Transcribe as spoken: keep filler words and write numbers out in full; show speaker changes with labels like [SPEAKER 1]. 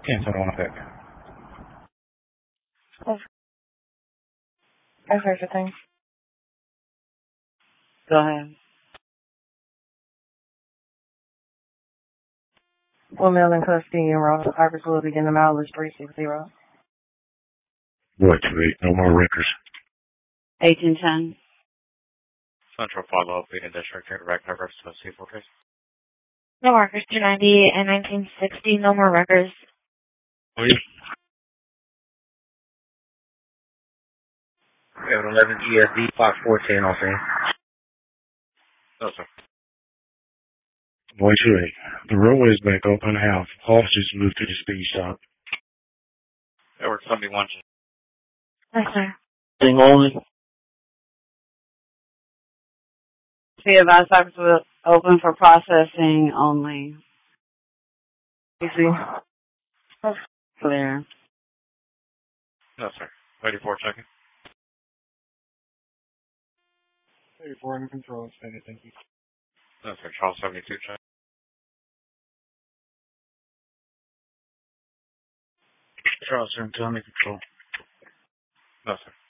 [SPEAKER 1] Yes, hold on a sec.
[SPEAKER 2] That's everything.
[SPEAKER 3] Go ahead.
[SPEAKER 2] Will male in custody and Ross Harvard will begin the mileage three six zero.
[SPEAKER 1] What, two eight? No more records.
[SPEAKER 3] eighteen ten.
[SPEAKER 4] Central follow-up, Leading District, direct numbers to C four case.
[SPEAKER 5] No markers, two ninety and nineteen sixty, no more records.
[SPEAKER 1] Please.
[SPEAKER 6] seven eleven E S D, Fox four ten on scene.
[SPEAKER 4] No, sir.
[SPEAKER 1] Boy, two eight. The roadway is back open. Have officers moved to the speed stop.
[SPEAKER 4] Edward seventy-one.
[SPEAKER 5] Yes, sir.
[SPEAKER 6] Thing only.
[SPEAKER 3] Be advised, office will open for processing only.
[SPEAKER 2] Easy.
[SPEAKER 3] Clear.
[SPEAKER 4] No, sir. eighty-four checking.
[SPEAKER 1] eighty-four under control. Thank you.
[SPEAKER 4] No, sir. Charles seventy-two check.
[SPEAKER 1] Charles seventy-two under control.
[SPEAKER 4] No, sir.